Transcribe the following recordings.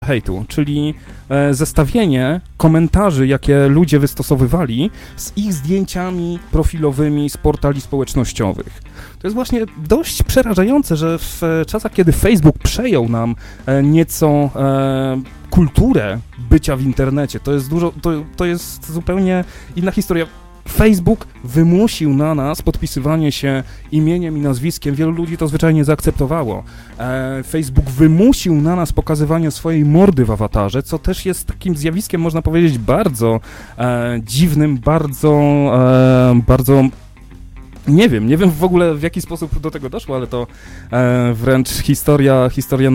hejtu, czyli zestawienie komentarzy, jakie ludzie wystosowywali z ich zdjęciami profilowymi z portali społecznościowych. To jest właśnie dość przerażające, że w czasach, kiedy Facebook przejął nam nieco kulturę bycia w internecie, to jest zupełnie inna historia. Facebook wymusił na nas podpisywanie się imieniem i nazwiskiem. Wielu ludzi to zwyczajnie zaakceptowało. Facebook wymusił na nas pokazywanie swojej mordy w awatarze, co też jest takim zjawiskiem, można powiedzieć, bardzo dziwnym, bardzo nie wiem w ogóle, w jaki sposób do tego doszło, ale to wręcz historia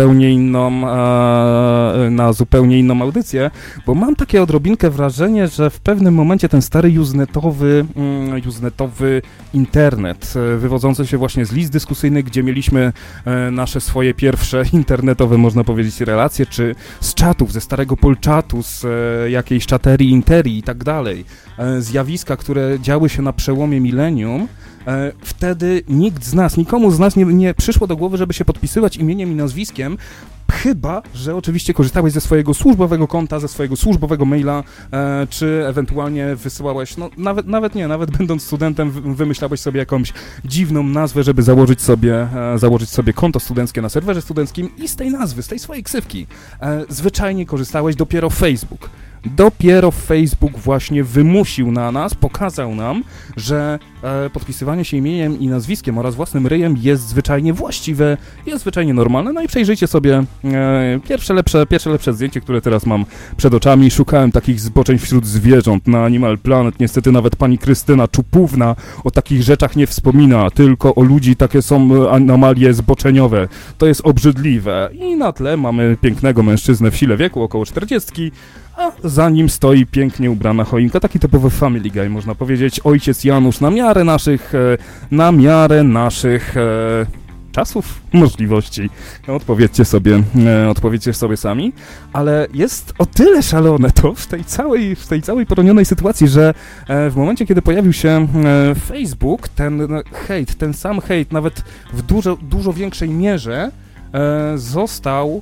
na zupełnie inną audycję, bo mam takie odrobinkę wrażenie, że w pewnym momencie ten stary usenetowy internet, wywodzący się właśnie z list dyskusyjnych, gdzie mieliśmy nasze swoje pierwsze internetowe, można powiedzieć, relacje, czy z czatów, ze starego polczatu, z jakiejś czaterii, interii i tak dalej, zjawiska, które działy się na przełomie milenium, wtedy nikomu z nas nie przyszło do głowy, żeby się podpisywać imieniem i nazwiskiem, chyba że oczywiście korzystałeś ze swojego służbowego konta, ze swojego służbowego maila, czy ewentualnie wysyłałeś, nawet będąc studentem, wymyślałeś sobie jakąś dziwną nazwę, żeby założyć sobie konto studenckie na serwerze studenckim i z tej nazwy, z tej swojej ksywki zwyczajnie korzystałeś. Dopiero Facebook właśnie wymusił na nas, pokazał nam, że podpisywanie się imieniem i nazwiskiem oraz własnym ryjem jest zwyczajnie właściwe, jest zwyczajnie normalne. No i przejrzyjcie sobie pierwsze lepsze zdjęcie, które teraz mam przed oczami. Szukałem takich zboczeń wśród zwierząt na Animal Planet. Niestety nawet pani Krystyna Czupówna o takich rzeczach nie wspomina, tylko o ludzi takie są anomalie zboczeniowe. To jest obrzydliwe. I na tle mamy pięknego mężczyznę w sile wieku, około 40, a za nim stoi pięknie ubrana choinka, taki typowy Family Guy, można powiedzieć, ojciec Janusz na miarę naszych czasów, możliwości. Odpowiedzcie sobie sami, ale jest o tyle szalone to w tej całej poronionej sytuacji, że w momencie, kiedy pojawił się Facebook, ten sam hejt, nawet w dużo większej mierze został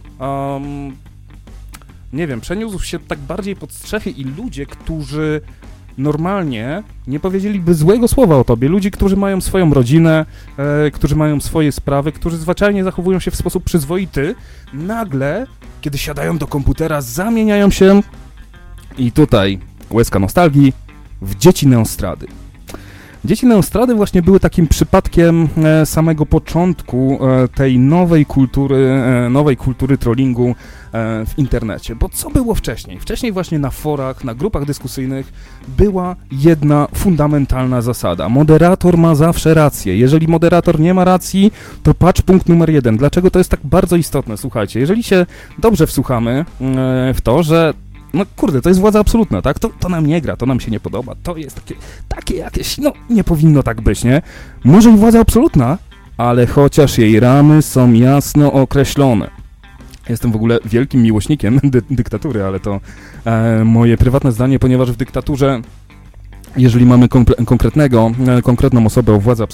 przeniósł się tak bardziej pod strzechy i ludzie, którzy normalnie nie powiedzieliby złego słowa o tobie, ludzie, którzy mają swoją rodzinę, którzy mają swoje sprawy, którzy zwyczajnie zachowują się w sposób przyzwoity, nagle, kiedy siadają do komputera, zamieniają się, i tutaj łezka nostalgii, w dzieci neostrady. Dzieci neostrady właśnie były takim przypadkiem samego początku tej nowej kultury trollingu w internecie. Bo co było wcześniej? Wcześniej właśnie na forach, na grupach dyskusyjnych była jedna fundamentalna zasada. Moderator ma zawsze rację. Jeżeli moderator nie ma racji, to patrz punkt numer 1. Dlaczego to jest tak bardzo istotne? Słuchajcie, jeżeli się dobrze wsłuchamy w to, że to jest władza absolutna, tak? To nam nie gra, to nam się nie podoba, to jest takie jakieś, nie powinno tak być, nie? Może i władza absolutna, ale chociaż jej ramy są jasno określone. Jestem w ogóle wielkim miłośnikiem dyktatury, ale to moje prywatne zdanie, ponieważ w dyktaturze, jeżeli mamy konkretną osobę o władzy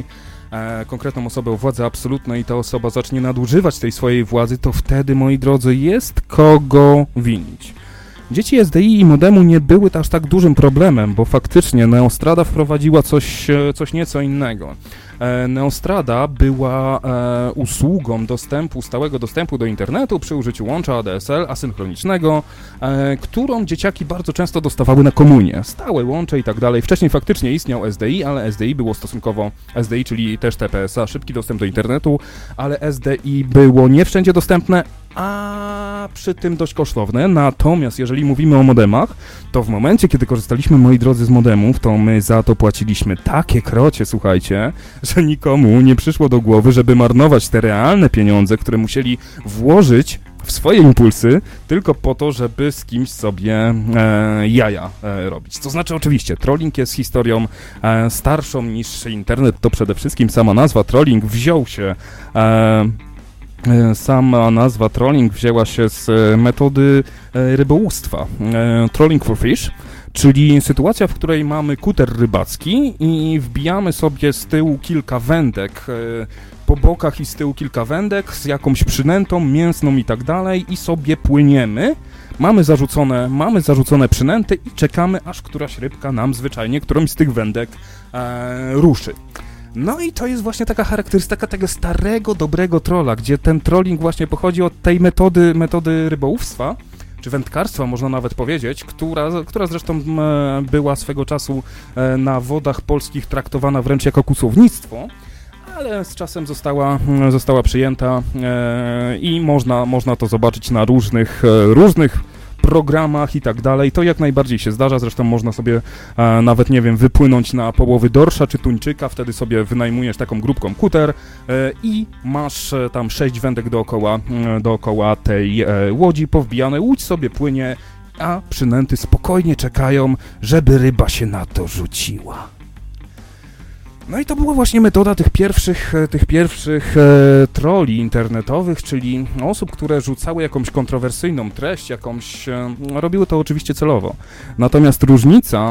absolutnej, i ta osoba zacznie nadużywać tej swojej władzy, to wtedy, moi drodzy, jest kogo winić. Dzieci SDI i modemu nie były aż tak dużym problemem, bo faktycznie Neostrada wprowadziła coś nieco innego. Neostrada była usługą stałego dostępu do internetu przy użyciu łącza ADSL asynchronicznego, którą dzieciaki bardzo często dostawały na komunię. Stałe łącze i tak dalej. Wcześniej faktycznie istniał SDI, ale SDI było stosunkowo, SDI, czyli też TPS-a, szybki dostęp do internetu, ale SDI było nie wszędzie dostępne, a przy tym dość kosztowne. Natomiast jeżeli mówimy o modemach, to w momencie, kiedy korzystaliśmy, moi drodzy, z modemów, to my za to płaciliśmy takie krocie, słuchajcie, że nikomu nie przyszło do głowy, żeby marnować te realne pieniądze, które musieli włożyć w swoje impulsy, tylko po to, żeby z kimś sobie jaja robić. To znaczy, oczywiście, trolling jest historią starszą niż internet, to przede wszystkim sama nazwa trolling sama nazwa trolling wzięła się z metody rybołówstwa. Trolling for fish, czyli sytuacja, w której mamy kuter rybacki i wbijamy sobie z tyłu kilka wędek, po bokach i z tyłu kilka wędek z jakąś przynętą mięsną i tak dalej i sobie płyniemy. Mamy zarzucone przynęty i czekamy, aż któraś rybka nam zwyczajnie którąś z tych wędek ruszy. No i to jest właśnie taka charakterystyka tego starego, dobrego trolla, gdzie ten trolling właśnie pochodzi od tej metody rybołówstwa, czy wędkarstwa można nawet powiedzieć, która zresztą była swego czasu na wodach polskich traktowana wręcz jako kłusownictwo, ale z czasem została przyjęta i można to zobaczyć na różnych programach i tak dalej. To jak najbardziej się zdarza, zresztą można sobie nawet, nie wiem, wypłynąć na połowy dorsza czy tuńczyka, wtedy sobie wynajmujesz taką grupką kuter i masz tam 6 wędek dookoła tej łodzi powbijane, łódź sobie płynie, a przynęty spokojnie czekają, żeby ryba się na to rzuciła. No i to była właśnie metoda tych pierwszych trolli internetowych, czyli osób, które rzucały jakąś kontrowersyjną treść, robiły to oczywiście celowo. Natomiast różnica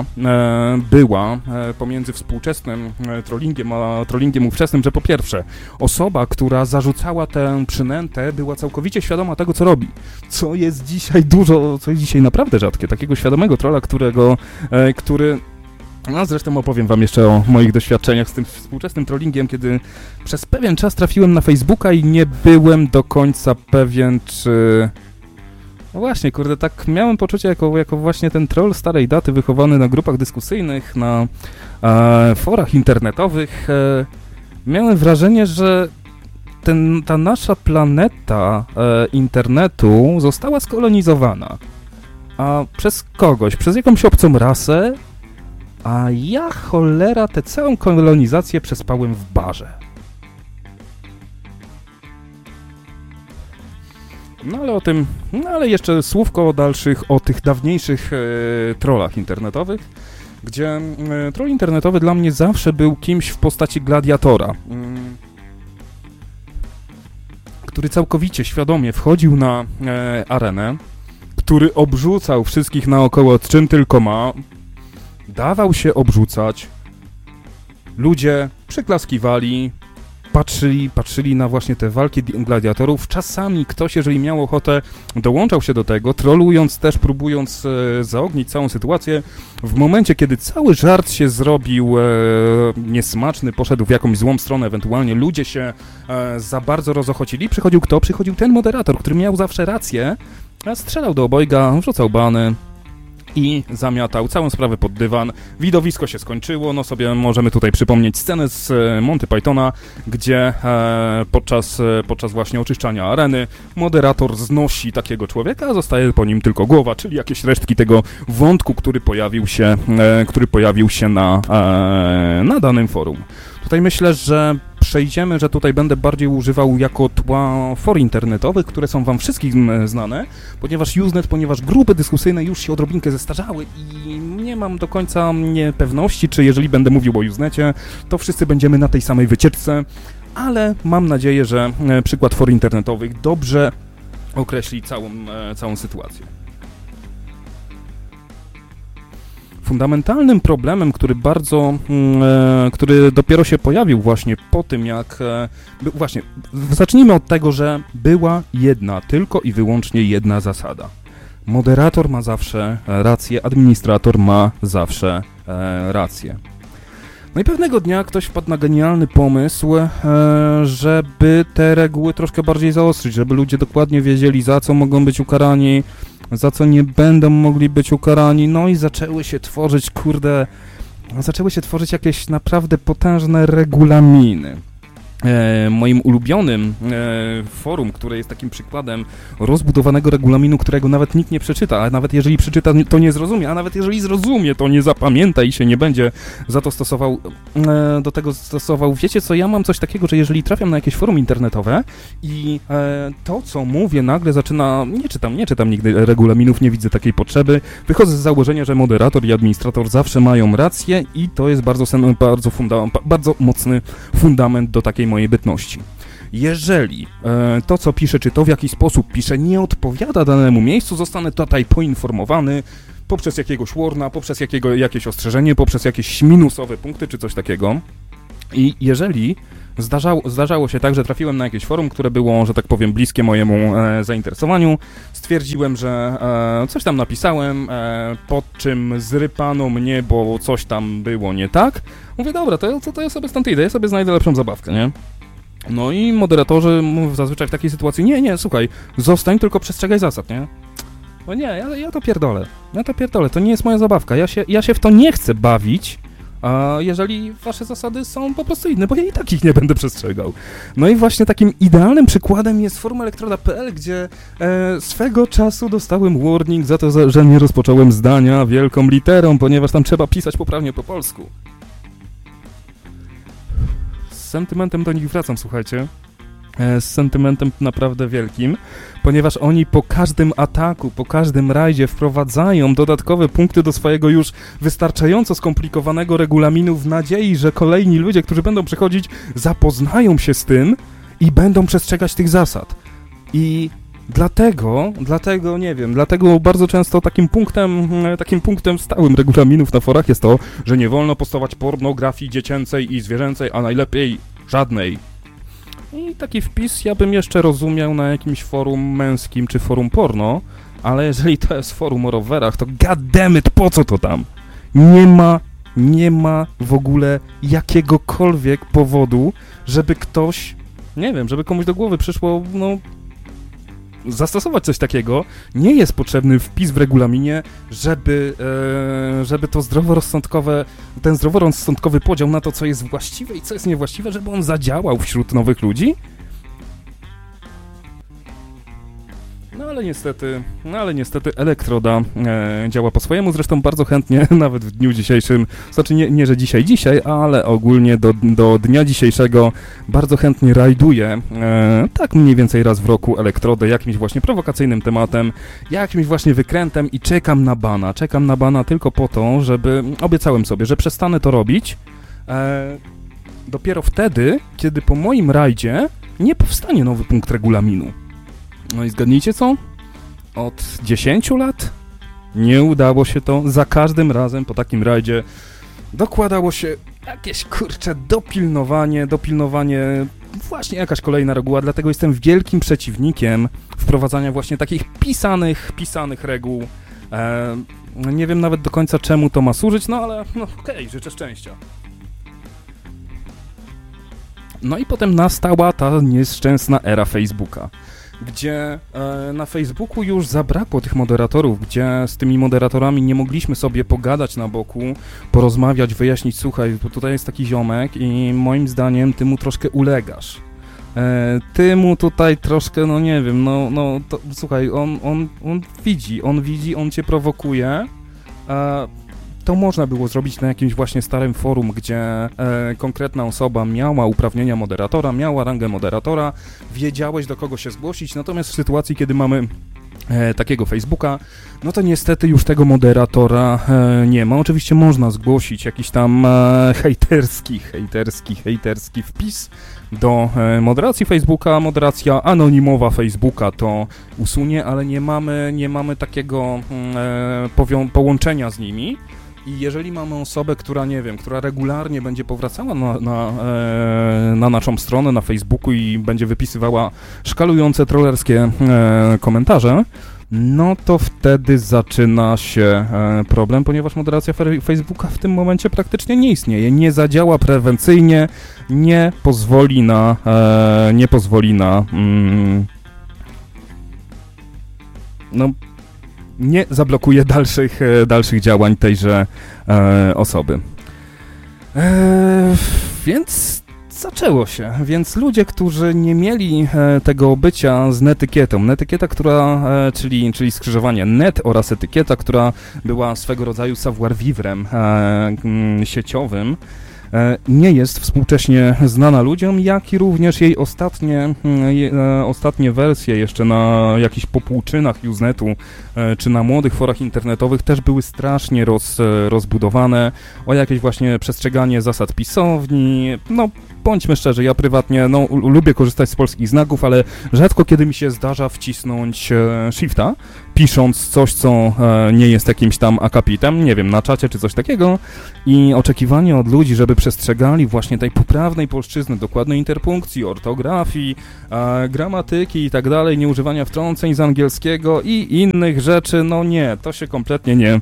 była pomiędzy współczesnym trollingiem a trollingiem ówczesnym, że po pierwsze osoba, która zarzucała tę przynętę, była całkowicie świadoma tego, co robi. Co jest dzisiaj naprawdę rzadkie. Takiego świadomego trolla, który... No zresztą opowiem wam jeszcze o moich doświadczeniach z tym współczesnym trollingiem, kiedy przez pewien czas trafiłem na Facebooka i nie byłem do końca pewien, czy... No właśnie, kurde, tak miałem poczucie jako właśnie ten troll starej daty wychowany na grupach dyskusyjnych, na forach internetowych. Miałem wrażenie, że ta nasza planeta internetu została skolonizowana. A przez kogoś, przez jakąś obcą rasę, a ja, cholera, tę całą kolonizację przespałem w barze. Ale jeszcze słówko o tych dawniejszych trollach internetowych, gdzie troll internetowy dla mnie zawsze był kimś w postaci gladiatora, który całkowicie świadomie wchodził na arenę, który obrzucał wszystkich naokoło czym tylko ma, dawał się obrzucać, ludzie przyklaskiwali, patrzyli na właśnie te walki gladiatorów. Czasami ktoś, jeżeli miał ochotę, dołączał się do tego, trollując też, próbując zaognić całą sytuację. W momencie, kiedy cały żart się zrobił niesmaczny, poszedł w jakąś złą stronę, ewentualnie ludzie się za bardzo rozochocili, przychodził kto? Przychodził ten moderator, który miał zawsze rację, strzelał do obojga, wrzucał bany i zamiatał całą sprawę pod dywan. Widowisko się skończyło, no sobie możemy tutaj przypomnieć scenę z Monty Pythona, gdzie podczas właśnie oczyszczania areny moderator znosi takiego człowieka, a zostaje po nim tylko głowa, czyli jakieś resztki tego wątku, który pojawił się na danym forum. Tutaj myślę, że tutaj będę bardziej używał jako tła for internetowych, które są wam wszystkim znane, ponieważ grupy dyskusyjne już się odrobinkę zestarzały i nie mam do końca pewności, czy jeżeli będę mówił o Usenecie, to wszyscy będziemy na tej samej wycieczce, ale mam nadzieję, że przykład for internetowych dobrze określi całą sytuację. Fundamentalnym problemem, który dopiero się pojawił właśnie po tym, jak... Właśnie, zacznijmy od tego, że była tylko i wyłącznie jedna zasada. Moderator ma zawsze rację, administrator ma zawsze rację. No i pewnego dnia ktoś wpadł na genialny pomysł, żeby te reguły troszkę bardziej zaostrzyć, żeby ludzie dokładnie wiedzieli, za co mogą być ukarani, za co nie będą mogli być ukarani, no i zaczęły się tworzyć jakieś naprawdę potężne regulaminy. Moim ulubionym forum, które jest takim przykładem rozbudowanego regulaminu, którego nawet nikt nie przeczyta, a nawet jeżeli przeczyta, to nie zrozumie, a nawet jeżeli zrozumie, to nie zapamięta i się nie będzie za to stosował. Wiecie co, ja mam coś takiego, że jeżeli trafiam na jakieś forum internetowe i to, co mówię, nagle zaczyna... Nie czytam nigdy regulaminów, nie widzę takiej potrzeby. Wychodzę z założenia, że moderator i administrator zawsze mają rację i to jest bardzo mocny fundament do takiej mojej bytności. Jeżeli to, co piszę, czy to w jaki sposób piszę, nie odpowiada danemu miejscu, zostanę tutaj poinformowany, poprzez jakiegoś warna, poprzez jakieś ostrzeżenie, poprzez jakieś minusowe punkty czy coś takiego. I jeżeli zdarzało się tak, że trafiłem na jakieś forum, które było, że tak powiem, bliskie mojemu zainteresowaniu, stwierdziłem, że coś tam napisałem, po czym zrypano mnie, bo coś tam było nie tak. Mówię, dobra, to ja sobie stąd idę, ja sobie znajdę lepszą zabawkę, nie? No i moderatorzy mówią zazwyczaj w takiej sytuacji, nie, słuchaj, zostań, tylko przestrzegaj zasad, nie? No nie, ja to pierdolę, to nie jest moja zabawka, ja się w to nie chcę bawić, a jeżeli wasze zasady są po prostu inne, bo ja i tak ich nie będę przestrzegał. No i właśnie takim idealnym przykładem jest forum elektroda.pl, gdzie swego czasu dostałem warning za to, że nie rozpocząłem zdania wielką literą, ponieważ tam trzeba pisać poprawnie po polsku. Z sentymentem do nich wracam, słuchajcie. Z sentymentem naprawdę wielkim, ponieważ oni po każdym ataku, po każdym rajdzie wprowadzają dodatkowe punkty do swojego już wystarczająco skomplikowanego regulaminu w nadziei, że kolejni ludzie, którzy będą przychodzić, zapoznają się z tym i będą przestrzegać tych zasad. I dlatego bardzo często takim punktem stałym regulaminów na forach jest to, że nie wolno postować pornografii dziecięcej i zwierzęcej, a najlepiej żadnej. I taki wpis ja bym jeszcze rozumiał na jakimś forum męskim czy forum porno, ale jeżeli to jest forum o rowerach, to goddammit, po co to tam? Nie ma w ogóle jakiegokolwiek powodu, żeby ktoś, nie wiem, żeby komuś do głowy przyszło, zastosować coś takiego. Nie jest potrzebny wpis w regulaminie, żeby to ten zdroworozsądkowy podział na to, co jest właściwe i co jest niewłaściwe, żeby on zadziałał wśród nowych ludzi. No ale niestety Elektroda działa po swojemu, zresztą bardzo chętnie, nawet w dniu dzisiejszym, znaczy nie że dzisiaj, ale ogólnie do dnia dzisiejszego bardzo chętnie rajduję, tak mniej więcej raz w roku Elektrodę jakimś właśnie prowokacyjnym tematem, jakimś właśnie wykrętem i czekam na bana tylko po to, obiecałem sobie, że przestanę to robić dopiero wtedy, kiedy po moim rajdzie nie powstanie nowy punkt regulaminu. No i zgadnijcie co? Od 10 lat nie udało się to. Za każdym razem po takim rajdzie dokładało się jakieś, dopilnowanie, właśnie jakaś kolejna reguła, dlatego jestem wielkim przeciwnikiem wprowadzania właśnie takich pisanych reguł. Nie wiem nawet do końca czemu to ma służyć, ale okej, życzę szczęścia. No i potem nastała ta nieszczęsna era Facebooka, gdzie na Facebooku już zabrakło tych moderatorów, gdzie z tymi moderatorami nie mogliśmy sobie pogadać na boku, porozmawiać, wyjaśnić, słuchaj, bo tutaj jest taki ziomek i moim zdaniem ty mu troszkę ulegasz. Ty mu tutaj troszkę, nie wiem, to, słuchaj, on widzi, on cię prowokuje. To można było zrobić na jakimś właśnie starym forum, gdzie konkretna osoba miała uprawnienia moderatora, miała rangę moderatora, wiedziałeś do kogo się zgłosić, natomiast w sytuacji, kiedy mamy takiego Facebooka, no to niestety już tego moderatora nie ma. Oczywiście można zgłosić jakiś tam hejterski wpis do moderacji Facebooka. Moderacja anonimowa Facebooka to usunie, ale nie mamy takiego połączenia z nimi. I jeżeli mamy osobę, która regularnie będzie powracała na naszą stronę na Facebooku i będzie wypisywała szkalujące, trollerskie komentarze, no to wtedy zaczyna się problem, ponieważ moderacja Facebooka w tym momencie praktycznie nie istnieje, nie zadziała prewencyjnie, nie zablokuje dalszych działań tejże osoby. Więc zaczęło się. Więc ludzie, którzy nie mieli tego bycia z netykietą, netykieta, czyli skrzyżowanie net oraz etykieta, która była swego rodzaju savoir-vivre'em sieciowym, nie jest współcześnie znana ludziom, jak i również jej ostatnie wersje jeszcze na jakichś popłuczynach Usenetu czy na młodych forach internetowych też były strasznie rozbudowane o jakieś właśnie przestrzeganie zasad pisowni, bądźmy szczerzy, ja prywatnie, lubię korzystać z polskich znaków, ale rzadko kiedy mi się zdarza wcisnąć shifta, pisząc coś, co nie jest jakimś tam akapitem, nie wiem, na czacie czy coś takiego i oczekiwanie od ludzi, żeby przestrzegali właśnie tej poprawnej polszczyzny, dokładnej interpunkcji, ortografii, gramatyki i tak dalej, nieużywania wtrąceń z angielskiego i innych rzeczy, no nie, to się kompletnie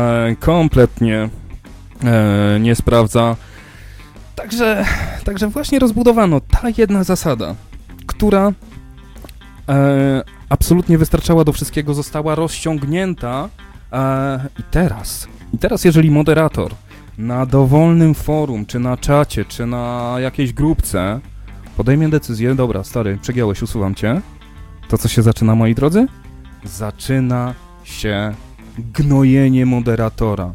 nie sprawdza. Także właśnie rozbudowano ta jedna zasada, która absolutnie wystarczała do wszystkiego, została rozciągnięta i teraz jeżeli moderator na dowolnym forum, czy na czacie, czy na jakiejś grupce podejmie decyzję, dobra, stary, przegiąłeś, usuwam cię, to co się zaczyna, moi drodzy? Zaczyna się gnojenie moderatora.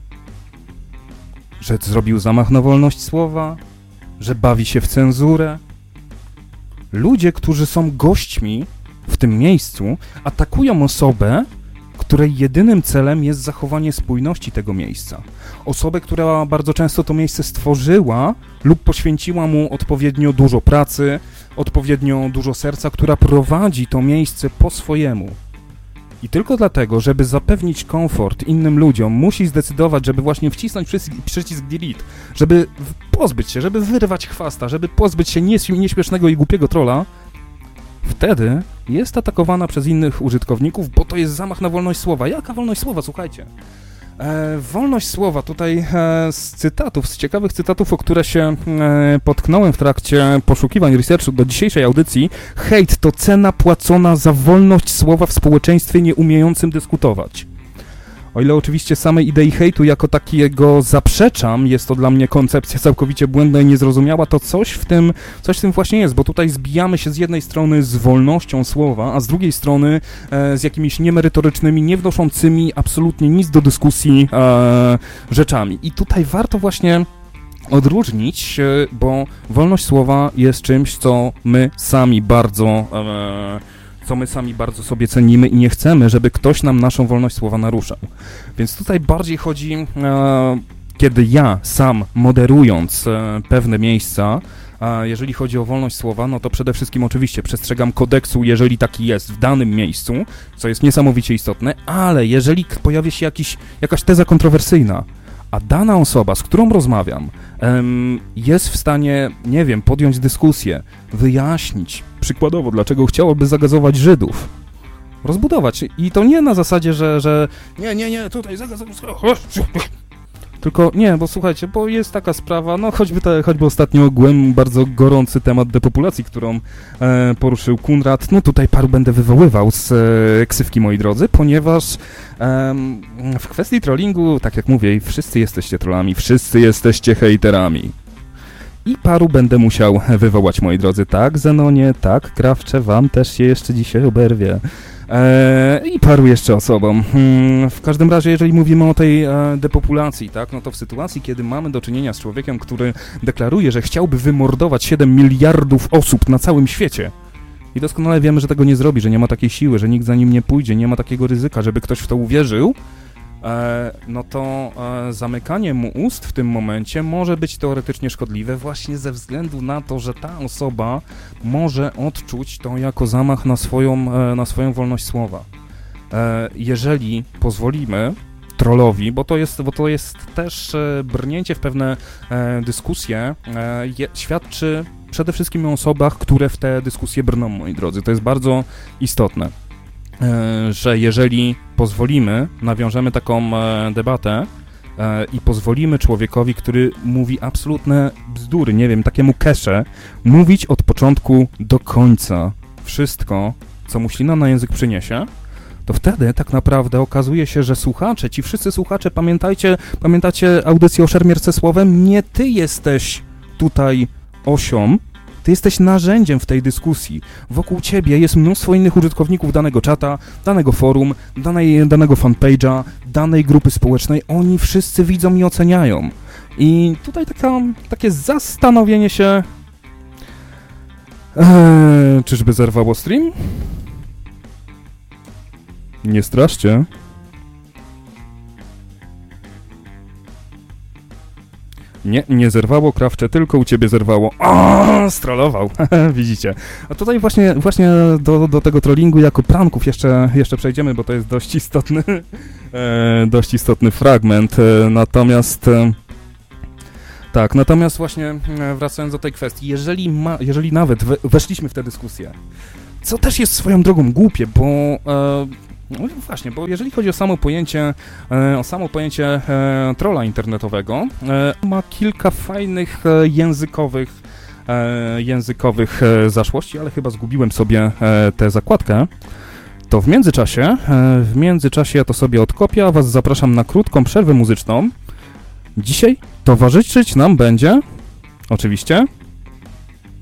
Że zrobił zamach na wolność słowa, że bawi się w cenzurę. Ludzie, którzy są gośćmi w tym miejscu, atakują osobę, której jedynym celem jest zachowanie spójności tego miejsca. Osobę, która bardzo często to miejsce stworzyła lub poświęciła mu odpowiednio dużo pracy, odpowiednio dużo serca, która prowadzi to miejsce po swojemu. I tylko dlatego, żeby zapewnić komfort innym ludziom, musi zdecydować, żeby właśnie wcisnąć przycisk delete, żeby pozbyć się, żeby wyrwać chwasta, żeby pozbyć się nieśmiesznego i głupiego trolla, wtedy jest atakowana przez innych użytkowników, bo to jest zamach na wolność słowa. Jaka wolność słowa? Słuchajcie. Wolność słowa tutaj z ciekawych cytatów, o które się potknąłem w trakcie poszukiwań, researchu do dzisiejszej audycji. Hejt to cena płacona za wolność słowa w społeczeństwie nieumiejącym dyskutować. O ile oczywiście samej idei hejtu jako takiego zaprzeczam, jest to dla mnie koncepcja całkowicie błędna i niezrozumiała, to coś w tym właśnie jest, bo tutaj zbijamy się z jednej strony z wolnością słowa, a z drugiej strony z jakimiś niemerytorycznymi, nie wnoszącymi absolutnie nic do dyskusji rzeczami. I tutaj warto właśnie odróżnić, bo wolność słowa jest czymś, co my sami bardzo sobie cenimy i nie chcemy, żeby ktoś nam naszą wolność słowa naruszał. Więc tutaj bardziej chodzi, kiedy ja sam moderując pewne miejsca, jeżeli chodzi o wolność słowa, no to przede wszystkim oczywiście przestrzegam kodeksu, jeżeli taki jest w danym miejscu, co jest niesamowicie istotne, ale jeżeli pojawia się jakaś teza kontrowersyjna, a dana osoba, z którą rozmawiam, jest w stanie, nie wiem, podjąć dyskusję, wyjaśnić, przykładowo, dlaczego chciałoby zagazować Żydów, rozbudować. I to nie na zasadzie, że nie, tutaj zagazować, tylko nie, bo słuchajcie, bo jest taka sprawa, no choćby ostatnio bardzo gorący temat depopulacji, którą poruszył Kunrad, no tutaj paru będę wywoływał z ksywki, moi drodzy, ponieważ w kwestii trollingu, tak jak mówię, wszyscy jesteście trollami, wszyscy jesteście hejterami. I paru będę musiał wywołać, moi drodzy, tak, Zenonie, tak, Krawcze, wam też się jeszcze dzisiaj oberwie. I paru jeszcze osobom. W każdym razie, jeżeli mówimy o tej depopulacji, tak, no to w sytuacji, kiedy mamy do czynienia z człowiekiem, który deklaruje, że chciałby wymordować 7 miliardów osób na całym świecie i doskonale wiemy, że tego nie zrobi, że nie ma takiej siły, że nikt za nim nie pójdzie, nie ma takiego ryzyka, żeby ktoś w to uwierzył, no to zamykanie mu ust w tym momencie może być teoretycznie szkodliwe właśnie ze względu na to, że ta osoba może odczuć to jako zamach na swoją wolność słowa. Jeżeli pozwolimy trollowi, bo to jest też brnięcie w pewne dyskusje, świadczy przede wszystkim o osobach, które w te dyskusje brną, moi drodzy. To jest bardzo istotne, że jeżeli pozwolimy, nawiążemy taką debatę i pozwolimy człowiekowi, który mówi absolutne bzdury, nie wiem, takiemu kesze, mówić od początku do końca wszystko, co mu ślina na język przyniesie, to wtedy tak naprawdę okazuje się, że słuchacze, ci wszyscy słuchacze, pamiętacie audycję o szermierce słowem? Nie ty jesteś tutaj osią, ty jesteś narzędziem w tej dyskusji. Wokół ciebie jest mnóstwo innych użytkowników danego czata, danego forum, danego fanpage'a, danej grupy społecznej. Oni wszyscy widzą i oceniają. I tutaj takie zastanowienie się... czyżby zerwało stream? Nie straszcie. Nie zerwało, Krawcze, tylko u ciebie zerwało. O, strollował, widzicie. A tutaj właśnie do tego trollingu jako pranków jeszcze przejdziemy, bo to jest dość istotny fragment. Natomiast właśnie wracając do tej kwestii, jeżeli nawet weszliśmy w tę dyskusję, co też jest swoją drogą głupie, bo bo jeżeli chodzi o samo pojęcie trolla internetowego, ma kilka fajnych językowych zaszłości, ale chyba zgubiłem sobie tę zakładkę. To w międzyczasie ja to sobie odkopię, a was zapraszam na krótką przerwę muzyczną. Dzisiaj towarzyszyć nam będzie, oczywiście,